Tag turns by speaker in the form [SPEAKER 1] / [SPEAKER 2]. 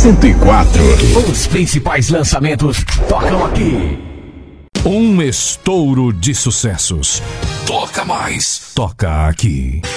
[SPEAKER 1] 104.
[SPEAKER 2] Os principais lançamentos tocam aqui.
[SPEAKER 3] Um estouro de sucessos. Toca mais. Toca aqui.